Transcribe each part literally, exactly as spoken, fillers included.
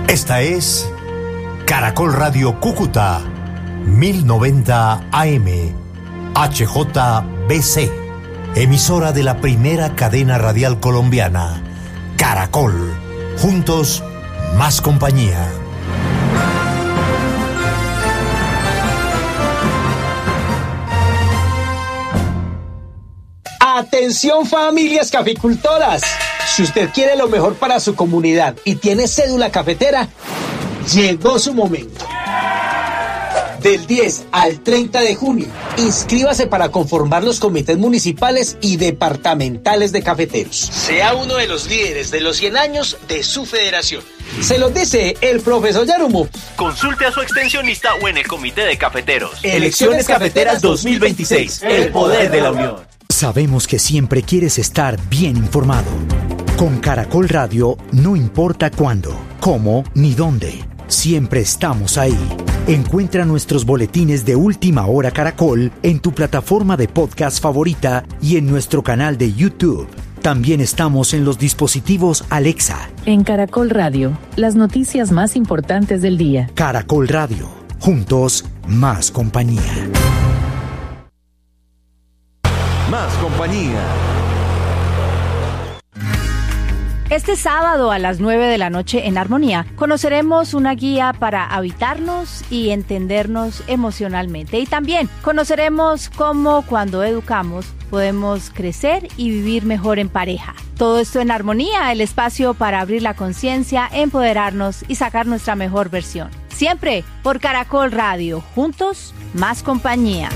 Esta es Caracol Radio Cúcuta, mil noventa A M, H J B C, emisora de la primera cadena radial colombiana, Caracol, juntos, más compañía. Atención familias caficultoras, si usted quiere lo mejor para su comunidad y tiene cédula cafetera, llegó su momento. Del diez al treinta de junio, inscríbase para conformar los comités municipales y departamentales de cafeteros. Sea uno de los líderes de los cien años de su federación. Se los dice el profesor Yarumo. Consulte a su extensionista o en el comité de cafeteros. Elecciones Cafeteras dos mil veintiséis. El poder de la unión. Sabemos que siempre quieres estar bien informado. Con Caracol Radio no importa cuándo, cómo ni dónde. Siempre estamos ahí. Encuentra nuestros boletines de Última Hora Caracol en tu plataforma de podcast favorita y en nuestro canal de YouTube. También estamos en los dispositivos Alexa. En Caracol Radio, las noticias más importantes del día. Caracol Radio, juntos, más compañía. Más compañía. Este sábado a las nueve de la noche en Armonía conoceremos una guía para habitarnos y entendernos emocionalmente. Y también conoceremos cómo cuando educamos podemos crecer y vivir mejor en pareja. Todo esto en Armonía, el espacio para abrir la conciencia, empoderarnos y sacar nuestra mejor versión. Siempre por Caracol Radio. Juntos, más compañía.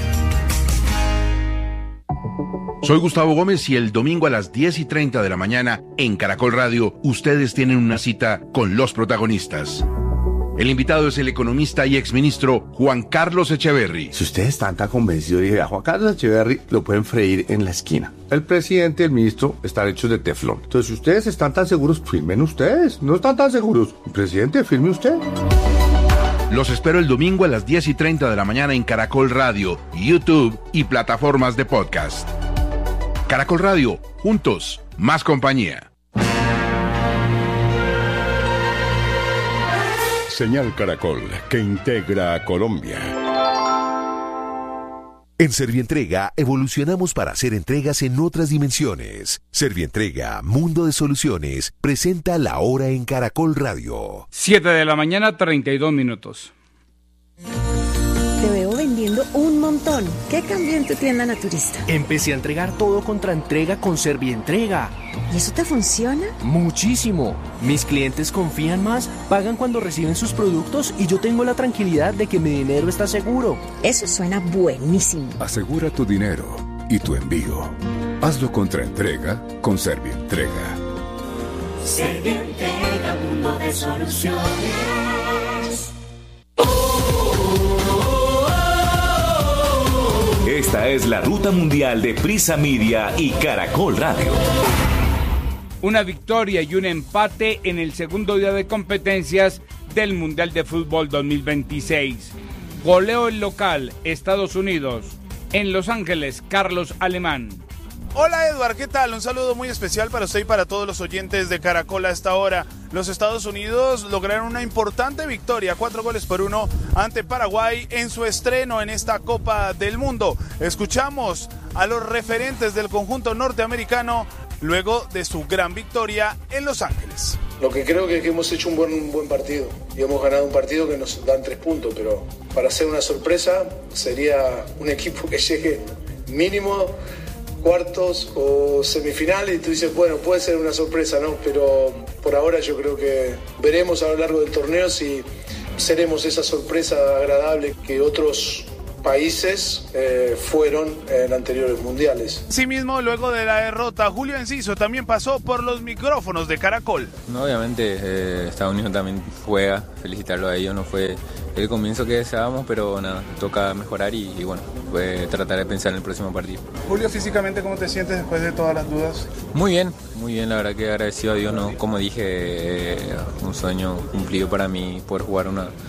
Soy Gustavo Gómez y el domingo a las diez y treinta de la mañana en Caracol Radio, ustedes tienen una cita con los protagonistas. El invitado es el economista y exministro Juan Carlos Echeverry. Si ustedes están tan convencidos, dije, a Juan Carlos Echeverry lo pueden freír en la esquina. El presidente y el ministro están hechos de teflón. Entonces, si ustedes están tan seguros, firmen ustedes. No están tan seguros. El presidente, firme usted. Los espero el domingo a las diez y treinta de la mañana en Caracol Radio, YouTube y plataformas de podcast. Caracol Radio, juntos, más compañía. Señal Caracol, que integra a Colombia. En Servientrega evolucionamos para hacer entregas en otras dimensiones. Servientrega, Mundo de Soluciones, presenta La Hora en Caracol Radio. siete de la mañana, treinta y dos minutos. Te veo vendiendo un montón. ¿Qué cambió en tu tienda naturista? Empecé a entregar todo contra entrega con Servientrega. ¿Y eso te funciona? Muchísimo. Mis clientes confían más, pagan cuando reciben sus productos y yo tengo la tranquilidad de que mi dinero está seguro. Eso suena buenísimo. Asegura tu dinero y tu envío. Hazlo contra entrega con Servientrega. Servientrega, mundo de soluciones. Esta es la ruta mundial de Prisa Media y Caracol Radio. Una victoria y un empate en el segundo día de competencias del Mundial de Fútbol dos mil veintiséis. Goleo el local, Estados Unidos. En Los Ángeles, Carlos Alemán. Hola Edward, ¿qué tal? Un saludo muy especial para usted y para todos los oyentes de Caracol a esta hora. Los Estados Unidos lograron una importante victoria, cuatro goles por uno ante Paraguay en su estreno en esta Copa del Mundo. Escuchamos a los referentes del conjunto norteamericano luego de su gran victoria en Los Ángeles. Lo que creo que, que hemos hecho un buen, un buen partido y hemos ganado un partido que nos dan tres puntos, pero para hacer una sorpresa sería un equipo que llegue mínimo cuartos o semifinales y tú dices, bueno, puede ser una sorpresa, ¿no? Pero por ahora yo creo que veremos a lo largo del torneo si seremos esa sorpresa agradable que otros países eh, fueron en anteriores mundiales. Asimismo, luego de la derrota, Julio Enciso también pasó por los micrófonos de Caracol. No, obviamente eh, Estados Unidos también juega, felicitarlo a ellos, no fue el comienzo que deseábamos, pero nada, toca mejorar y, y bueno, pues tratar de pensar en el próximo partido. Julio, físicamente, ¿cómo te sientes después de todas las dudas? Muy bien, muy bien, la verdad que agradecido a Dios, ¿no? Como dije, eh, un sueño cumplido para mí poder jugar una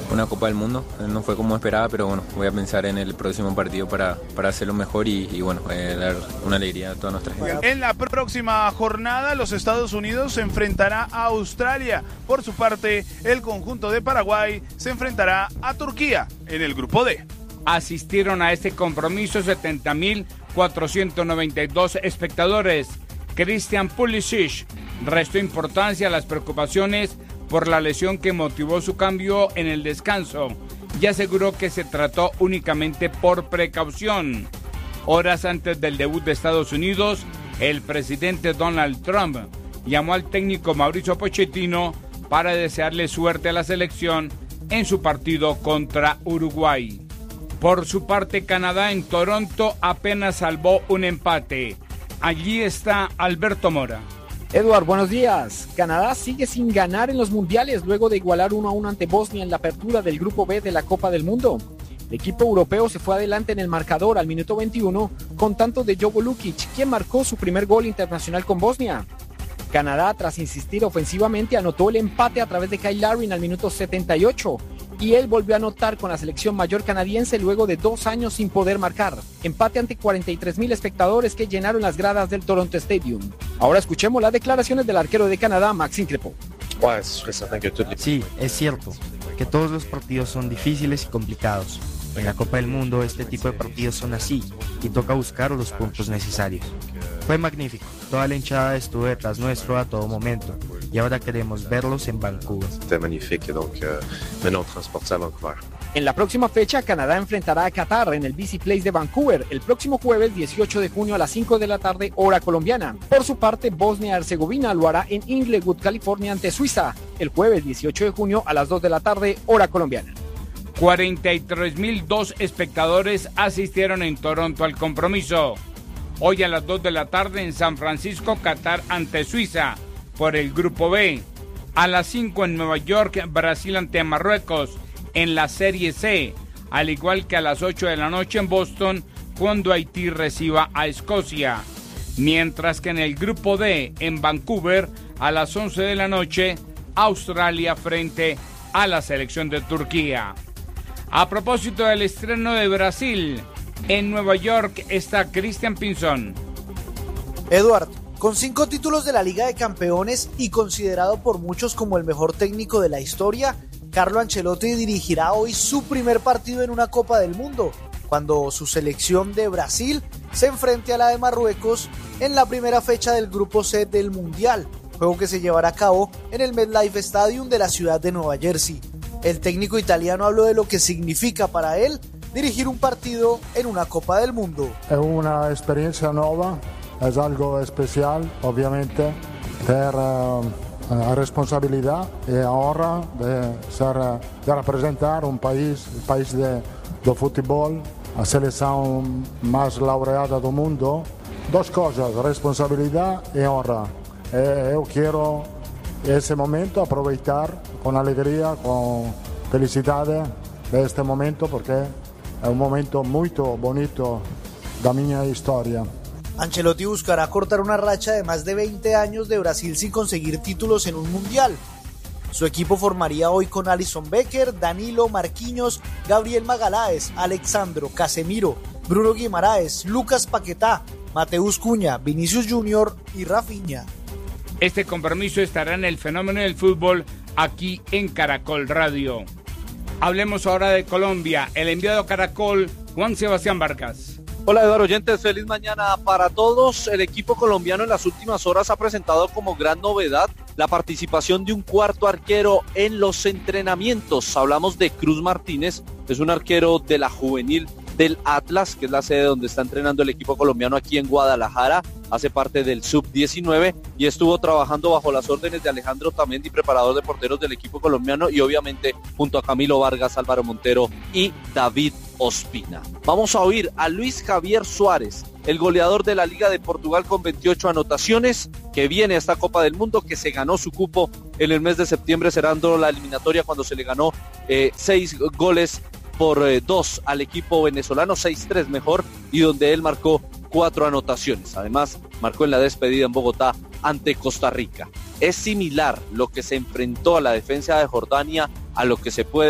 una Copa del Mundo. No fue como esperaba, pero bueno, voy a pensar en el próximo partido para, para hacerlo mejor y, y bueno, eh, dar una alegría a toda nuestra gente. En la próxima jornada, los Estados Unidos se enfrentará a Australia. Por su parte, el conjunto de Paraguay se enfrentará a Turquía en el grupo D. Asistieron a este compromiso setenta mil cuatrocientos noventa y dos espectadores. Christian Pulisic restó importancia a las preocupaciones por la lesión que motivó su cambio en el descanso y aseguró que se trató únicamente por precaución. Horas antes del debut de Estados Unidos, el presidente Donald Trump llamó al técnico Mauricio Pochettino para desearle suerte a la selección en su partido contra Uruguay. Por su parte, Canadá en Toronto apenas salvó un empate. Allí está Alberto Mora. Eduard, buenos días. Canadá sigue sin ganar en los mundiales luego de igualar uno a uno ante Bosnia en la apertura del Grupo B de la Copa del Mundo. El equipo europeo se fue adelante en el marcador al minuto veintiuno con tanto de Jovo Lukic, quien marcó su primer gol internacional con Bosnia. Canadá, tras insistir ofensivamente, anotó el empate a través de Kyle Larin al minuto setenta y ocho. Y él volvió a anotar con la selección mayor canadiense luego de dos años sin poder marcar. Empate ante cuarenta y tres mil espectadores que llenaron las gradas del Toronto Stadium. Ahora escuchemos las declaraciones del arquero de Canadá, Maxime Crépeau. Sí, es cierto que todos los partidos son difíciles y complicados. En la Copa del Mundo este tipo de partidos son así y toca buscar los puntos necesarios. Fue magnífico, toda la hinchada estuvo detrás nuestro a todo momento y ahora queremos verlos en Vancouver. En la próxima fecha, Canadá enfrentará a Qatar en el B C Place de Vancouver el próximo jueves dieciocho de junio a las cinco de la tarde, hora colombiana. Por su parte, Bosnia-Herzegovina lo hará en Inglewood, California, ante Suiza el jueves dieciocho de junio a las dos de la tarde, hora colombiana. cuarenta y tres mil dos espectadores asistieron en Toronto al compromiso. Hoy a las dos de la tarde en San Francisco, Qatar ante Suiza por el Grupo B. A las cinco en Nueva York, Brasil ante Marruecos en la Serie C. Al igual que a las ocho de la noche en Boston, cuando Haití reciba a Escocia. Mientras que en el Grupo D, en Vancouver, a las once de la noche, Australia frente a la selección de Turquía. A propósito del estreno de Brasil, en Nueva York está Cristian Pinzón. Eduard, con cinco títulos de la Liga de Campeones y considerado por muchos como el mejor técnico de la historia, Carlo Ancelotti dirigirá hoy su primer partido en una Copa del Mundo, cuando su selección de Brasil se enfrente a la de Marruecos en la primera fecha del Grupo C del Mundial, juego que se llevará a cabo en el MetLife Stadium de la ciudad de Nueva Jersey. El técnico italiano habló de lo que significa para él dirigir un partido en una Copa del Mundo. Es una experiencia nueva, es algo especial, obviamente, per uh, responsabilidad y ahora de, ser, de representar un país, el país de, de fútbol, la selección más laureada del mundo. Dos cosas, responsabilidad y honra. Eh, yo quiero ese momento aprovechar con alegría, con felicidad de este momento porque es un momento muy bonito de mi historia. Ancelotti buscará cortar una racha de más de veinte años de Brasil sin conseguir títulos en un mundial. Su equipo formaría hoy con Alisson Becker, Danilo, Marquinhos, Gabriel Magalhães, Alexandro, Casemiro, Bruno Guimaraes, Lucas Paquetá, Mateus Cunha, Vinicius Junior y Rafinha. Este compromiso estará en el fenómeno del fútbol aquí en Caracol Radio. Hablemos ahora de Colombia. El enviado Caracol, Juan Sebastián Vargas. Hola Eduardo Oyentes, feliz mañana para todos. El equipo colombiano en las últimas horas ha presentado como gran novedad la participación de un cuarto arquero en los entrenamientos. Hablamos de Cruz Martínez, es un arquero de la juvenil del Atlas, que es la sede donde está entrenando el equipo colombiano aquí en Guadalajara, hace parte del sub diecinueve y estuvo trabajando bajo las órdenes de Alejandro Tamendi, preparador de porteros del equipo colombiano, y obviamente junto a Camilo Vargas, Álvaro Montero y David Ospina. Vamos a oír a Luis Javier Suárez, el goleador de la Liga de Portugal con veintiocho anotaciones, que viene a esta Copa del Mundo, que se ganó su cupo en el mes de septiembre, cerrando la eliminatoria cuando se le ganó eh, seis goles por eh, dos al equipo venezolano, seis tres mejor, y donde él marcó cuatro anotaciones. Además, marcó en la despedida en Bogotá ante Costa Rica. Es similar lo que se enfrentó a la defensa de Jordania a lo que se puede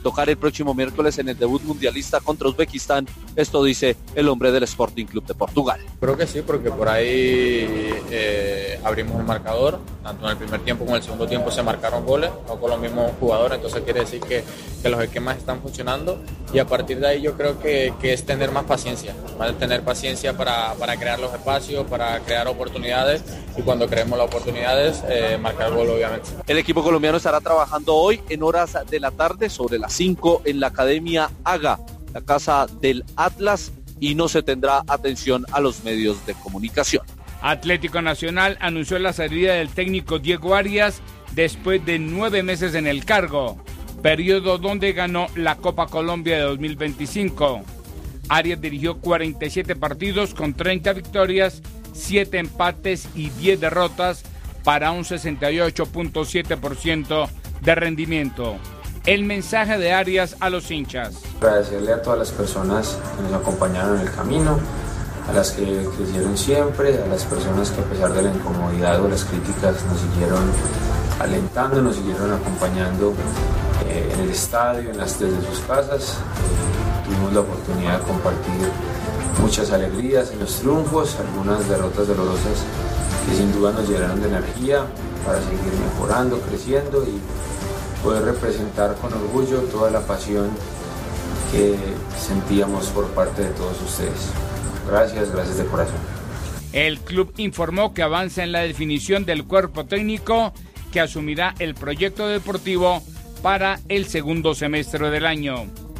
tocar el próximo miércoles en el debut mundialista contra Uzbekistán. Esto dice el hombre del Sporting Club de Portugal. Creo que sí, porque por ahí eh, abrimos el marcador, tanto en el primer tiempo como en el segundo tiempo se marcaron goles, no con los mismos jugadores, entonces quiere decir que, que los esquemas están funcionando y a partir de ahí yo creo que, que es tener más paciencia, más tener paciencia para, para crear los espacios, para crear oportunidades y cuando creemos las oportunidades, eh, marcar gol obviamente. El equipo colombiano estará trabajando hoy en horas de la tarde, sobre las cinco, en la Academia Haga, la casa del Atlas, y no se tendrá atención a los medios de comunicación. Atlético Nacional anunció la salida del técnico Diego Arias después de nueve meses en el cargo, periodo donde ganó la Copa Colombia de dos mil veinticinco. Arias dirigió cuarenta y siete partidos con treinta victorias, siete empates y diez derrotas para un sesenta y ocho punto siete por ciento de rendimiento. El mensaje de Arias a los hinchas. Agradecerle a todas las personas que nos acompañaron en el camino, a las que crecieron siempre, a las personas que a pesar de la incomodidad o las críticas nos siguieron alentando, nos siguieron acompañando eh, en el estadio, en las, desde sus casas. Eh, tuvimos la oportunidad de compartir muchas alegrías en los triunfos, algunas derrotas dolorosas que sin duda nos llenaron de energía para seguir mejorando, creciendo y poder representar con orgullo toda la pasión que sentíamos por parte de todos ustedes. Gracias, gracias de corazón. El club informó que avanza en la definición del cuerpo técnico que asumirá el proyecto deportivo para el segundo semestre del año.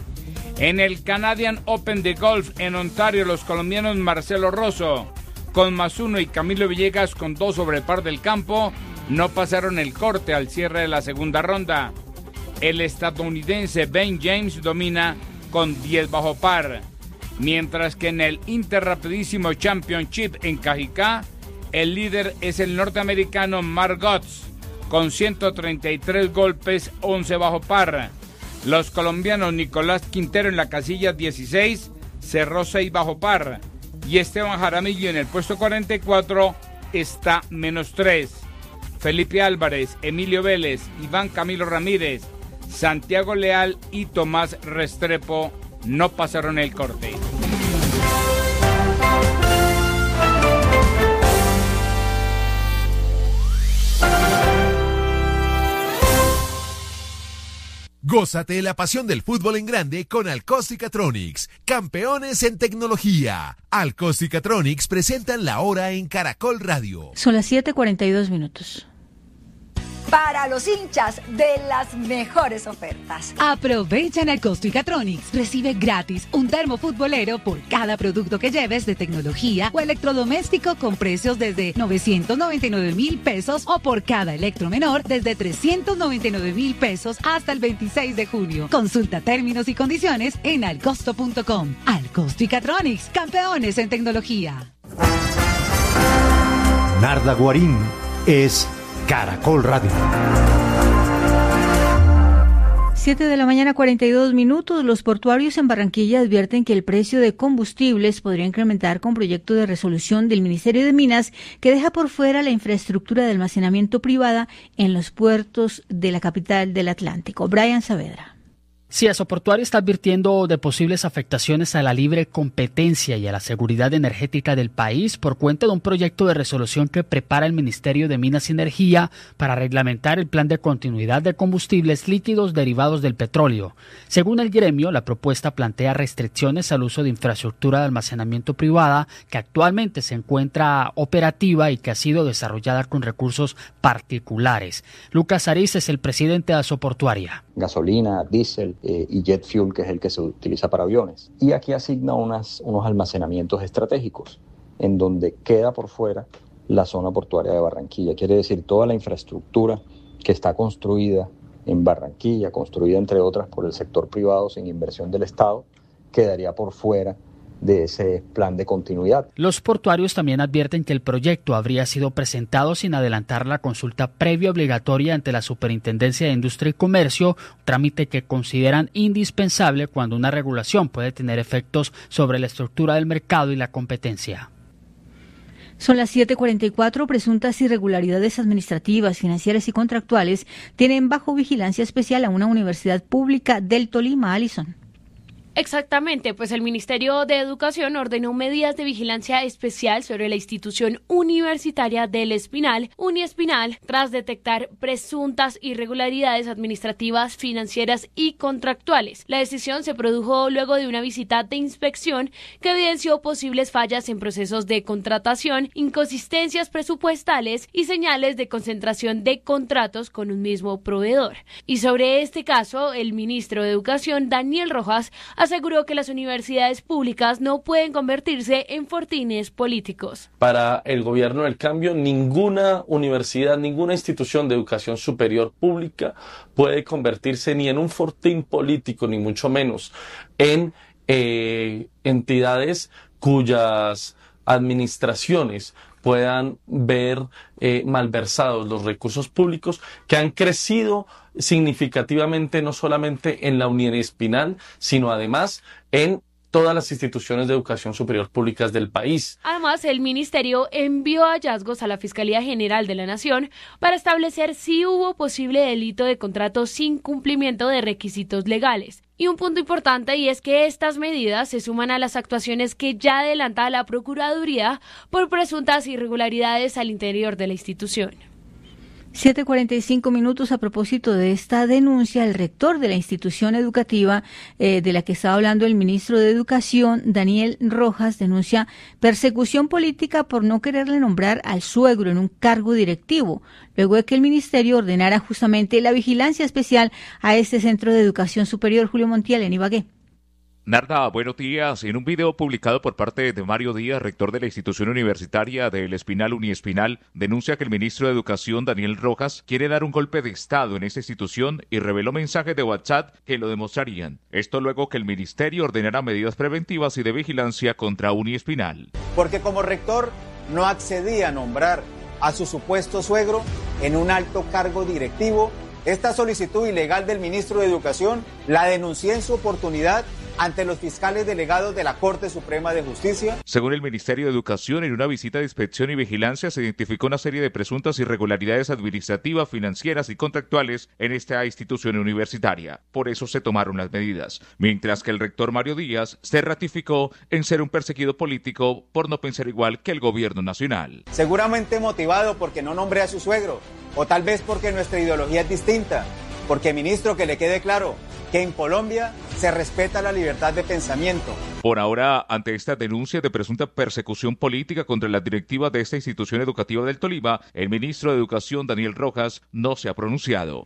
En el Canadian Open de Golf en Ontario, los colombianos Marcelo Rosso, con más uno y Camilo Villegas con dos sobre par del campo, no pasaron el corte al cierre de la segunda ronda. El estadounidense Ben James domina con diez bajo par, mientras que en el Interrapidísimo Championship en Cajicá, el líder es el norteamericano Mark Gotts, con ciento treinta y tres golpes, once bajo par. Los colombianos Nicolás Quintero en la casilla dieciséis cerró seis bajo par, y Esteban Jaramillo en el puesto cuarenta y cuatro está menos tres. Felipe Álvarez, Emilio Vélez, Iván Camilo Ramírez, Santiago Leal y Tomás Restrepo no pasaron el corte. Gózate la pasión del fútbol en grande con Alcóstica-Tronics, campeones en tecnología. Alcóstica-Tronics presentan la hora en Caracol Radio. Son las siete cuarenta y dos minutos. Para los hinchas de las mejores ofertas. Aprovecha en Alcóstica-Tronics. Recibe gratis un termo futbolero por cada producto que lleves de tecnología o electrodoméstico con precios desde novecientos noventa y nueve mil pesos o por cada electro menor desde trescientos noventa y nueve mil pesos hasta el veintiséis de junio. Consulta términos y condiciones en alcosto punto com. Alcóstica-Tronics, campeones en tecnología. Narda Guarín es Caracol Radio. siete de la mañana, cuarenta y dos minutos. Los portuarios en Barranquilla advierten que el precio de combustibles podría incrementar con proyecto de resolución del Ministerio de Minas que deja por fuera la infraestructura de almacenamiento privada en los puertos de la capital del Atlántico. Brian Saavedra. Sí, Asoportuario está advirtiendo de posibles afectaciones a la libre competencia y a la seguridad energética del país por cuenta de un proyecto de resolución que prepara el Ministerio de Minas y Energía para reglamentar el plan de continuidad de combustibles líquidos derivados del petróleo. Según el gremio, la propuesta plantea restricciones al uso de infraestructura de almacenamiento privada que actualmente se encuentra operativa y que ha sido desarrollada con recursos particulares. Lucas Ariz es el presidente de Asoportuaria. Gasolina, diésel eh, y jet fuel, que es el que se utiliza para aviones. Y aquí asigna unas, unos almacenamientos estratégicos, en donde queda por fuera la zona portuaria de Barranquilla. Quiere decir, toda la infraestructura que está construida en Barranquilla, construida entre otras por el sector privado sin inversión del Estado, quedaría por fuera de ese plan de continuidad. Los portuarios también advierten que el proyecto habría sido presentado sin adelantar la consulta previa obligatoria ante la Superintendencia de Industria y Comercio, trámite que consideran indispensable cuando una regulación puede tener efectos sobre la estructura del mercado y la competencia. Son las siete cuarenta y cuatro. Presuntas irregularidades administrativas, financieras y contractuales tienen bajo vigilancia especial a una universidad pública del Tolima. Alison. Exactamente, pues el Ministerio de Educación ordenó medidas de vigilancia especial sobre la institución universitaria del Espinal, Uniespinal, tras detectar presuntas irregularidades administrativas, financieras y contractuales. La decisión se produjo luego de una visita de inspección que evidenció posibles fallas en procesos de contratación, inconsistencias presupuestales y señales de concentración de contratos con un mismo proveedor. Y sobre este caso, el ministro de Educación, Daniel Rojas, aseguró que las universidades públicas no pueden convertirse en fortines políticos. Para el gobierno del cambio, ninguna universidad, ninguna institución de educación superior pública puede convertirse ni en un fortín político, ni mucho menos en eh, entidades cuyas administraciones puedan ver eh, malversados los recursos públicos que han crecido significativamente no solamente en la Uniespinal, sino además en todas las instituciones de educación superior públicas del país. Además, el ministerio envió hallazgos a la Fiscalía General de la Nación para establecer si hubo posible delito de contrato sin cumplimiento de requisitos legales. Y un punto importante, y es que estas medidas se suman a las actuaciones que ya adelanta la Procuraduría por presuntas irregularidades al interior de la institución. siete cuarenta y cinco minutos. A propósito de esta denuncia, el rector de la institución educativa eh, de la que estaba hablando el ministro de Educación, Daniel Rojas, denuncia persecución política por no quererle nombrar al suegro en un cargo directivo, luego de que el ministerio ordenara justamente la vigilancia especial a este centro de educación superior. Julio Montiel, en Ibagué. Narda, buenos días. En un video publicado por parte de Mario Díaz, rector de la institución universitaria del Espinal Uniespinal, denuncia que el ministro de Educación, Daniel Rojas, quiere dar un golpe de Estado en esta institución y reveló mensajes de WhatsApp que lo demostrarían. Esto luego que el ministerio ordenara medidas preventivas y de vigilancia contra Uniespinal. Porque como rector no accedí a nombrar a su supuesto suegro en un alto cargo directivo, esta solicitud ilegal del ministro de Educación la denuncié en su oportunidad ante los fiscales delegados de la Corte Suprema de Justicia. Según el Ministerio de Educación, en una visita de inspección y vigilancia se identificó una serie de presuntas irregularidades administrativas, financieras y contractuales en esta institución universitaria. Por eso se tomaron las medidas. Mientras que el rector Mario Díaz se ratificó en ser un perseguido político por no pensar igual que el gobierno nacional. Seguramente motivado porque no nombré a su suegro, o tal vez porque nuestra ideología es distinta. Porque, ministro, que le quede claro que en Colombia se respeta la libertad de pensamiento. Por ahora, ante esta denuncia de presunta persecución política contra las directivas de esta institución educativa del Tolima, el ministro de Educación, Daniel Rojas, no se ha pronunciado.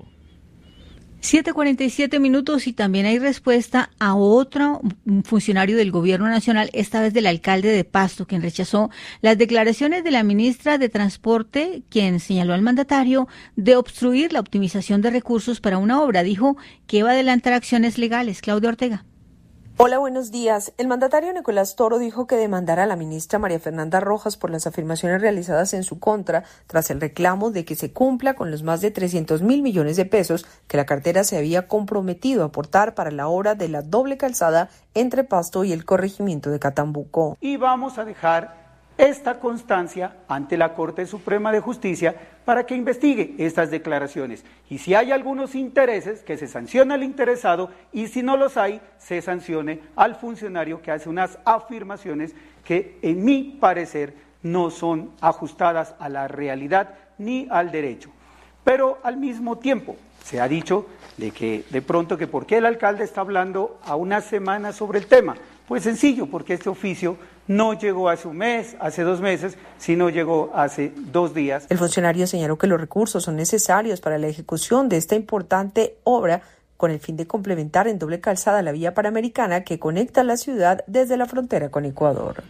siete cuarenta y siete minutos y también hay respuesta a otro funcionario del Gobierno Nacional, esta vez del alcalde de Pasto, quien rechazó las declaraciones de la ministra de Transporte, quien señaló al mandatario de obstruir la optimización de recursos para una obra. Dijo que iba a adelantar acciones legales. Claudia Ortega. Hola, buenos días. El mandatario Nicolás Toro dijo que demandará a la ministra María Fernanda Rojas por las afirmaciones realizadas en su contra tras el reclamo de que se cumpla con los más de trescientos mil millones de pesos que la cartera se había comprometido a aportar para la obra de la doble calzada entre Pasto y el corregimiento de Catambuco. Y vamos a dejar esta constancia ante la Corte Suprema de Justicia para que investigue estas declaraciones. Y si hay algunos intereses, que se sancione al interesado, y si no los hay, se sancione al funcionario que hace unas afirmaciones que, en mi parecer, no son ajustadas a la realidad ni al derecho. Pero al mismo tiempo, se ha dicho de que de pronto que por qué el alcalde está hablando a una semana sobre el tema. Pues sencillo, porque este oficio no llegó hace un mes, hace dos meses, sino llegó hace dos días. El funcionario señaló que los recursos son necesarios para la ejecución de esta importante obra con el fin de complementar en doble calzada la vía panamericana que conecta la ciudad desde la frontera con Ecuador.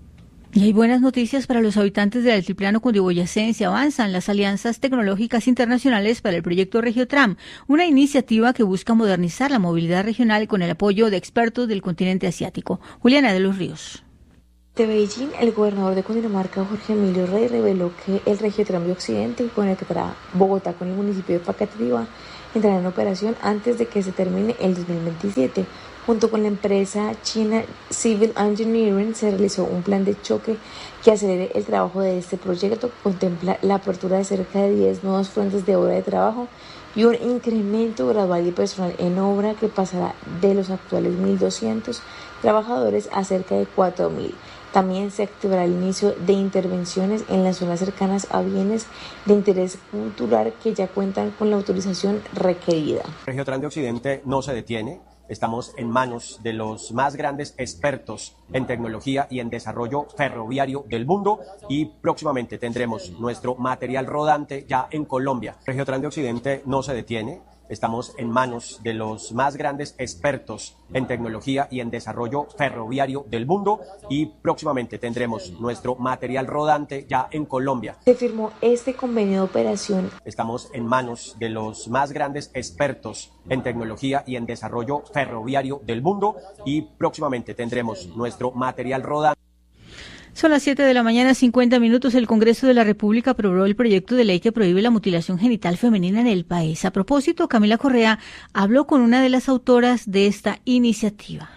Y hay buenas noticias para los habitantes del altiplano cundiboyacense. Avanzan las alianzas tecnológicas internacionales para el proyecto RegioTram, una iniciativa que busca modernizar la movilidad regional con el apoyo de expertos del continente asiático. Juliana de los Ríos. De Beijing, el gobernador de Cundinamarca, Jorge Emilio Rey, reveló que el RegioTram de Occidente, que conectará Bogotá con el municipio de Facatativá, entrará en operación antes de que se termine el dos mil veintisiete. Junto con la empresa China Civil Engineering se realizó un plan de choque que acelere el trabajo de este proyecto, que contempla la apertura de cerca de diez nuevos frentes de obra de trabajo y un incremento gradual de personal en obra que pasará de los actuales mil doscientos trabajadores a cerca de cuatro mil. También se activará el inicio de intervenciones en las zonas cercanas a bienes de interés cultural que ya cuentan con la autorización requerida. Regiotrans de Occidente no se detiene. Estamos en manos de los más grandes expertos en tecnología y en desarrollo ferroviario del mundo y próximamente tendremos nuestro material rodante ya en Colombia. Regiotrans de Occidente no se detiene. Estamos en manos de los más grandes expertos en tecnología y en desarrollo ferroviario del mundo y próximamente tendremos nuestro material rodante ya en Colombia. Se firmó este convenio de operación. Estamos en manos de los más grandes expertos en tecnología y en desarrollo ferroviario del mundo y próximamente tendremos nuestro material rodante. Son las siete de la mañana, cincuenta minutos. El Congreso de la República aprobó el proyecto de ley que prohíbe la mutilación genital femenina en el país. A propósito, Camila Correa habló con una de las autoras de esta iniciativa.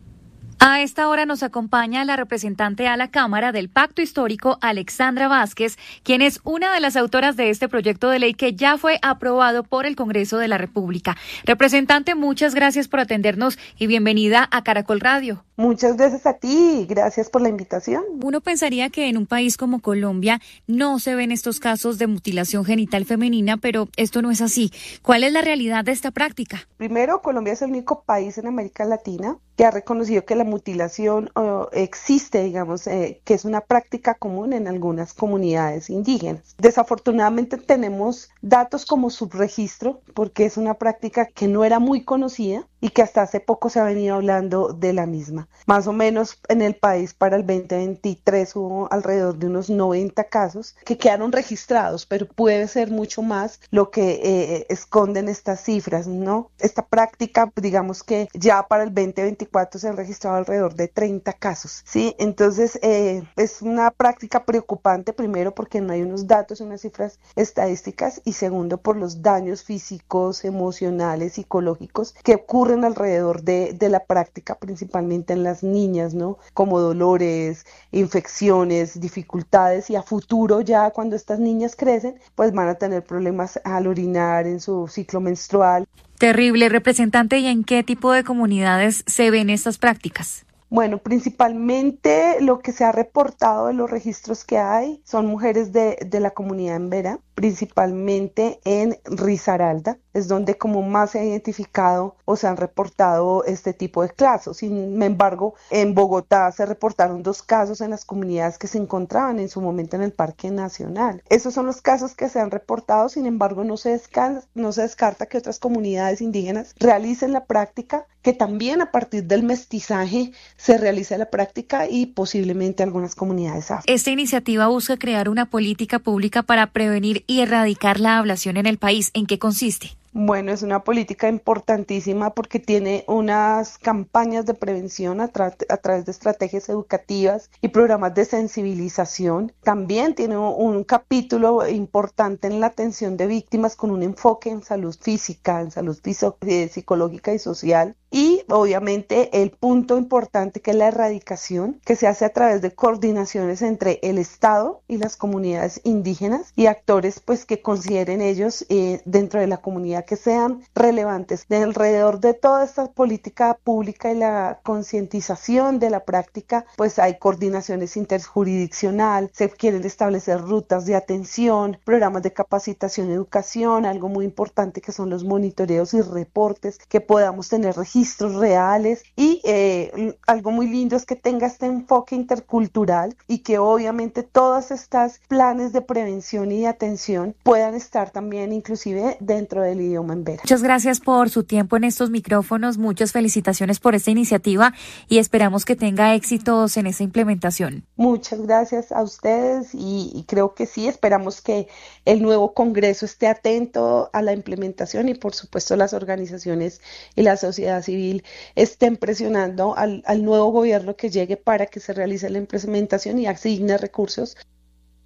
A esta hora nos acompaña la representante a la Cámara del Pacto Histórico, Alexandra Vázquez, quien es una de las autoras de este proyecto de ley que ya fue aprobado por el Congreso de la República. Representante, muchas gracias por atendernos y bienvenida a Caracol Radio. Muchas gracias a ti y gracias por la invitación. Uno pensaría que en un país como Colombia no se ven estos casos de mutilación genital femenina, pero esto no es así. ¿Cuál es la realidad de esta práctica? Primero, Colombia es el único país en América Latina que ha reconocido que la mutilación uh, existe, digamos, eh, que es una práctica común en algunas comunidades indígenas. Desafortunadamente tenemos datos como subregistro, porque es una práctica que no era muy conocida y que hasta hace poco se ha venido hablando de la misma. Más o menos en el país para el veinte veintitrés hubo alrededor de unos noventa casos que quedaron registrados, pero puede ser mucho más lo que eh, esconden estas cifras, ¿no? Esta práctica, digamos que ya para el veinte veinticuatro se han registrado alrededor de treinta casos, ¿sí? Entonces eh, es una práctica preocupante, primero porque no hay unos datos, unas cifras estadísticas, y segundo por los daños físicos, emocionales, psicológicos que ocurren alrededor de, de la práctica, principalmente en las niñas, ¿no? Como dolores, infecciones, dificultades, y a futuro ya cuando estas niñas crecen, pues van a tener problemas al orinar, en su ciclo menstrual. Terrible, representante, ¿y en qué tipo de comunidades se ven estas prácticas? Bueno, principalmente lo que se ha reportado de los registros que hay son mujeres de, de la comunidad embera, principalmente en Risaralda, es donde como más se ha identificado o se han reportado este tipo de casos. Sin embargo, en Bogotá se reportaron dos casos en las comunidades que se encontraban en su momento en el Parque Nacional. Esos son los casos que se han reportado, sin embargo, no se descarta, no se descarta que otras comunidades indígenas realicen la práctica, que también a partir del mestizaje se realice la práctica y posiblemente algunas comunidades afro. Esta iniciativa busca crear una política pública para prevenir y erradicar la ablación en el país. ¿En qué consiste? Bueno, es una política importantísima porque tiene unas campañas de prevención a, tra- a través de estrategias educativas y programas de sensibilización. También tiene un capítulo importante en la atención de víctimas con un enfoque en salud física, en salud fiso- eh, psicológica y social. Y obviamente el punto importante que es la erradicación, que se hace a través de coordinaciones entre el Estado y las comunidades indígenas y actores pues que consideren ellos eh, dentro de la comunidad que sean relevantes. De alrededor de toda esta política pública y la concientización de la práctica, pues hay coordinaciones interjurisdiccional, se quieren establecer rutas de atención, programas de capacitación y educación, algo muy importante que son los monitoreos y reportes, que podamos tener registros reales y eh, algo muy lindo es que tenga este enfoque intercultural y que obviamente todas estas planes de prevención y de atención puedan estar también inclusive dentro del idioma embera. Muchas gracias por su tiempo en estos micrófonos, muchas felicitaciones por esta iniciativa y esperamos que tenga éxitos en esa implementación. Muchas gracias a ustedes y, y creo que sí, esperamos que el nuevo Congreso esté atento a la implementación y por supuesto las organizaciones y la sociedad civil estén presionando al, al nuevo gobierno que llegue para que se realice la implementación y asigne recursos.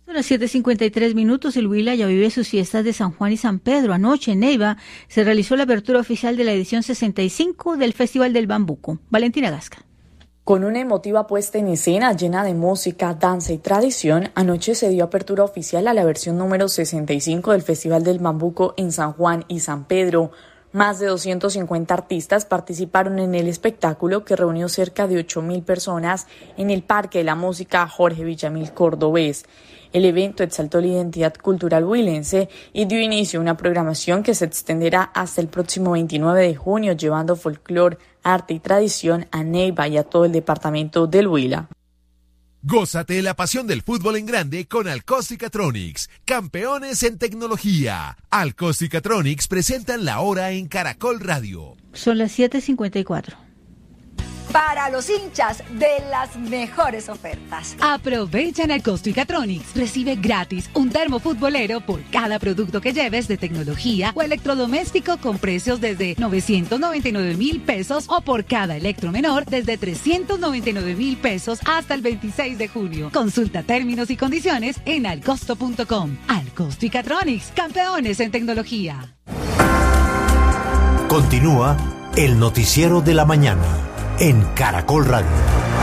A las siete cincuenta y tres minutos, el Huila ya vive sus fiestas de San Juan y San Pedro. Anoche en Neiva se realizó la apertura oficial de la edición sesenta y cinco del Festival del Bambuco. Valentina Gasca. Con una emotiva puesta en escena llena de música, danza y tradición, anoche se dio apertura oficial a la versión número sesenta y cinco del Festival del Bambuco en San Juan y San Pedro. Más de doscientos cincuenta artistas participaron en el espectáculo que reunió cerca de ocho mil personas en el Parque de la Música Jorge Villamil Cordobés. El evento exaltó la identidad cultural huilense y dio inicio a una programación que se extenderá hasta el próximo veintinueve de junio, llevando folclore, arte y tradición a Neiva y a todo el departamento del Huila. Gózate la pasión del fútbol en grande con Alcóstica-Tronics, campeones en tecnología. Alcóstica-Tronics presentan la hora en Caracol Radio. Son las siete cincuenta y cuatro. Para los hinchas de las mejores ofertas. Aprovecha en Alcóstica-Tronics. Recibe gratis un termo futbolero por cada producto que lleves de tecnología o electrodoméstico con precios desde novecientos noventa y nueve mil pesos o por cada electro menor desde trescientos noventa y nueve mil pesos hasta el veintiséis de junio. Consulta términos y condiciones en alcosto punto com. Alcóstica-Tronics, campeones en tecnología. Continúa el noticiero de la mañana en Caracol Radio.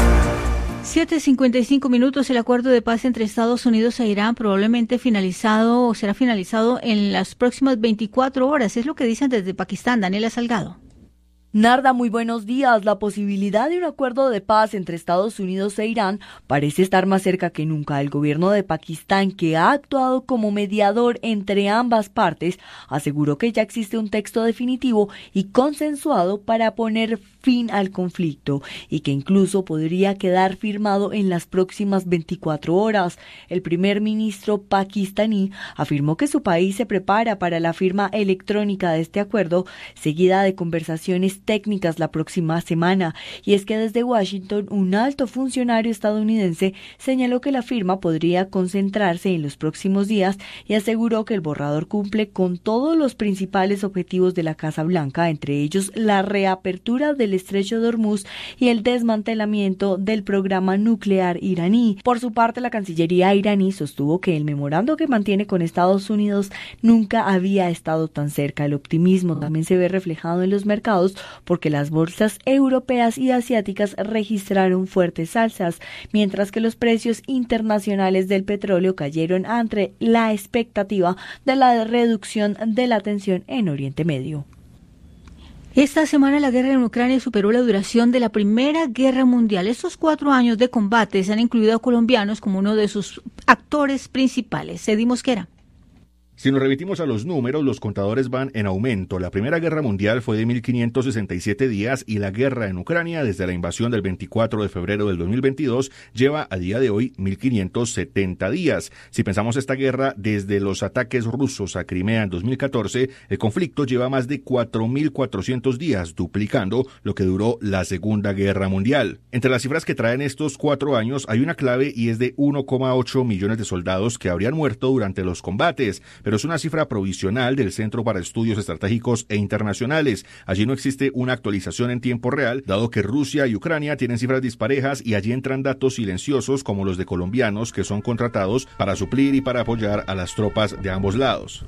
siete cincuenta y cinco minutos. El acuerdo de paz entre Estados Unidos e Irán probablemente finalizado o será finalizado en las próximas veinticuatro horas. Es lo que dicen desde Pakistán. Daniela Salgado. Narda, muy buenos días. La posibilidad de un acuerdo de paz entre Estados Unidos e Irán parece estar más cerca que nunca. El gobierno de Pakistán, que ha actuado como mediador entre ambas partes, aseguró que ya existe un texto definitivo y consensuado para poner fin al conflicto y que incluso podría quedar firmado en las próximas veinticuatro horas. El primer ministro pakistaní afirmó que su país se prepara para la firma electrónica de este acuerdo, seguida de conversaciones técnicas la próxima semana. Y es que desde Washington, un alto funcionario estadounidense señaló que la firma podría concentrarse en los próximos días y aseguró que el borrador cumple con todos los principales objetivos de la Casa Blanca, entre ellos la reapertura del estrecho de Hormuz y el desmantelamiento del programa nuclear iraní. Por su parte, la Cancillería iraní sostuvo que el memorando que mantiene con Estados Unidos nunca había estado tan cerca. El optimismo también se ve reflejado en los mercados porque las bolsas europeas y asiáticas registraron fuertes alzas, mientras que los precios internacionales del petróleo cayeron ante la expectativa de la reducción de la tensión en Oriente Medio. Esta semana la guerra en Ucrania superó la duración de la Primera Guerra Mundial. Estos cuatro años de combates han incluido a colombianos como uno de sus actores principales. Eddie Mosquera. Si nos remitimos a los números, los contadores van en aumento. La Primera Guerra Mundial fue de mil quinientos sesenta y siete días y la guerra en Ucrania, desde la invasión del veinticuatro de febrero del dos mil veintidós, lleva a día de hoy mil quinientos setenta días. Si pensamos esta guerra desde los ataques rusos a Crimea en dos mil catorce, el conflicto lleva más de cuatro mil cuatrocientos días, duplicando lo que duró la Segunda Guerra Mundial. Entre las cifras que traen estos cuatro años hay una clave y es de uno coma ocho millones de soldados que habrían muerto durante los combates, pero es una cifra provisional del Centro para Estudios Estratégicos e Internacionales. Allí no existe una actualización en tiempo real, dado que Rusia y Ucrania tienen cifras disparejas y allí entran datos silenciosos como los de colombianos que son contratados para suplir y para apoyar a las tropas de ambos lados.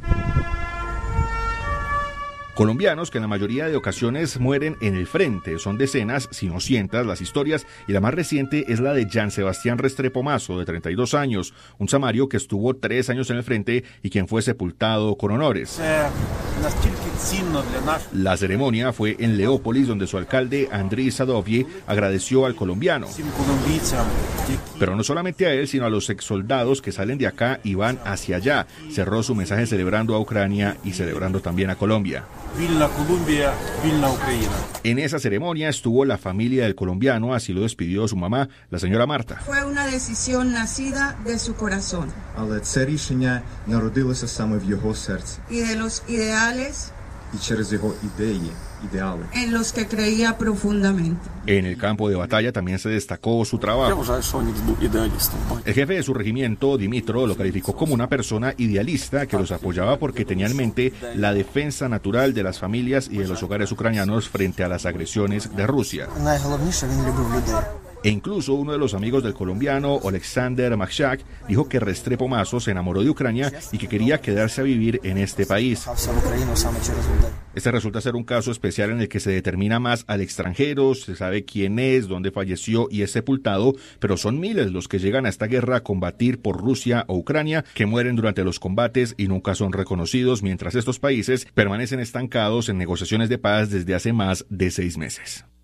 Colombianos que en la mayoría de ocasiones mueren en el frente. Son decenas, si no cientos, las historias, y la más reciente es la de Jan Sebastián Restrepo Mazo, de treinta y dos años, un samario que estuvo tres años en el frente y quien fue sepultado con honores. La ceremonia fue en Leópolis, donde su alcalde, Andriy Sadovyi, agradeció al colombiano. Pero no solamente a él, sino a los exsoldados que salen de acá y van hacia allá. Cerró su mensaje celebrando a Ucrania y celebrando también a Colombia. Vilna Colombia, Vilna Ucrania. En esa ceremonia estuvo la familia del colombiano, así lo despidió su mamá, la señora Marta. Fue una decisión nacida de su corazón. Але це рішення народилося саме в його серці. Y de los ideales І через його ідеї, ідеали. En los que creía profundamente. En el campo de batalla también se destacó su trabajo. El jefe de su regimiento, Dimitro, lo calificó como una persona idealista que los apoyaba porque tenía en mente la defensa natural de las familias y de los hogares ucranianos frente a las agresiones de Rusia. E incluso uno de los amigos del colombiano, Oleksandr Makshak, dijo que Restrepo Mazo se enamoró de Ucrania y que quería quedarse a vivir en este país. Este resulta ser un caso especial en el que se determina más al extranjero, se sabe quién es, dónde falleció y es sepultado, pero son miles los que llegan a esta guerra a combatir por Rusia o Ucrania, que mueren durante los combates y nunca son reconocidos, mientras estos países permanecen estancados en negociaciones de paz desde hace más de seis meses.